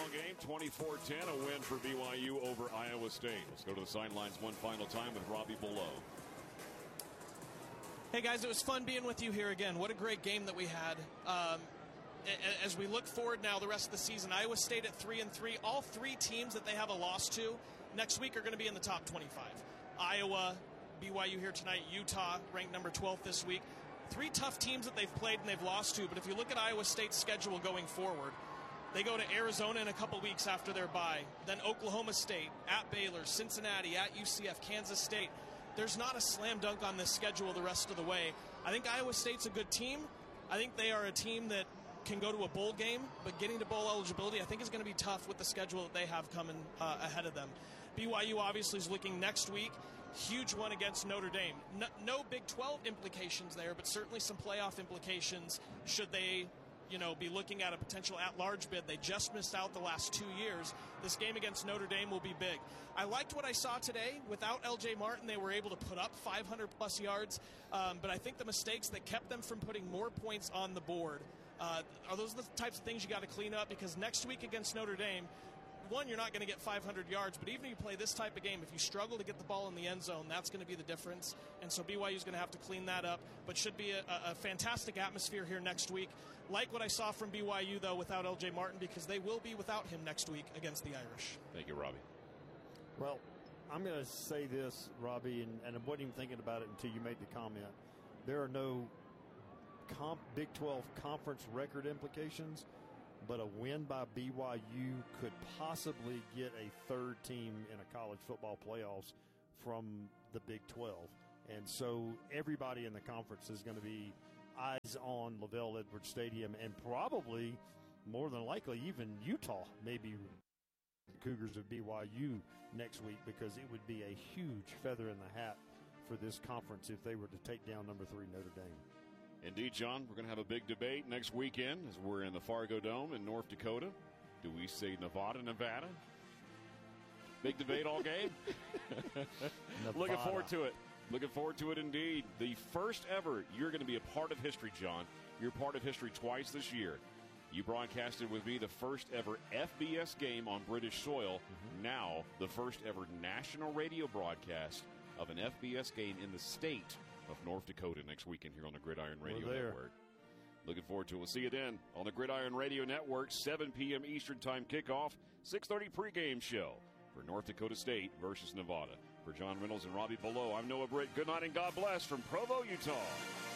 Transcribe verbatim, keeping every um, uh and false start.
ball game, twenty-four ten, a win for B Y U over Iowa State. Let's go to the sidelines one final time with Robbie Below. Hey guys, it was fun being with you here again. What a great game that we had. Um, as we look forward now the rest of the season, Iowa State at three and three. All three teams that they have a loss to next week are going to be in the top twenty-five. Iowa, B Y U here tonight, Utah ranked number twelfth this week. Three tough teams that they've played and they've lost to, but if you look at Iowa State's schedule going forward, they go to Arizona in a couple weeks after their bye, then Oklahoma State, at Baylor, Cincinnati, at U C F, Kansas State. There's not a slam dunk on this schedule the rest of the way. I think Iowa State's a good team. I think they are a team that can go to a bowl game, but getting to bowl eligibility I think is going to be tough with the schedule that they have coming uh, ahead of them. B Y U obviously is looking next week. Huge one against Notre Dame. No, no Big twelve implications there, but certainly some playoff implications should they you know, be looking at a potential at-large bid. They just missed out the last two years. This game against Notre Dame will be big. I liked what I saw today. Without L J Martin, they were able to put up five hundred plus yards, um, but I think the mistakes that kept them from putting more points on the board uh, are those the types of things you got to clean up, because next week against Notre Dame, one, you're not going to get five hundred yards, but even if you play this type of game, if you struggle to get the ball in the end zone, that's going to be the difference. And so B Y U is going to have to clean that up, but should be a, a fantastic atmosphere here next week. Like what I saw from B Y U, though, without L J Martin, because they will be without him next week against the Irish. Thank you, Robbie. Well, I'm going to say this, Robbie, and, and I wasn't even thinking about it until you made the comment. There are no comp, Big twelve conference record implications, but a win by B Y U could possibly get a third team in a college football playoffs from the Big twelve. And so everybody in the conference is going to be eyes on LaVell Edwards Stadium, and probably, more than likely, even Utah, maybe the Cougars of B Y U next week, because it would be a huge feather in the hat for this conference if they were to take down number three Notre Dame. Indeed, John, we're going to have a big debate next weekend as we're in the Fargo Dome in North Dakota. Do we say Nevada, Nevada? Big debate all game. Looking forward to it. Looking forward to it indeed. The first ever, you're going to be a part of history, John. You're part of history twice this year. You broadcasted with me the first ever F B S game on British soil. Mm-hmm. Now, the first ever national radio broadcast of an F B S game in the state of North Dakota next weekend here on the Gridiron Radio Network. Looking forward to it. We'll see you then on the Gridiron Radio Network, seven p.m. Eastern Time kickoff, six thirty pregame show for North Dakota State versus Nevada. For John Reynolds and Robbie Below, I'm Noah Britt. Good night and God bless from Provo, Utah.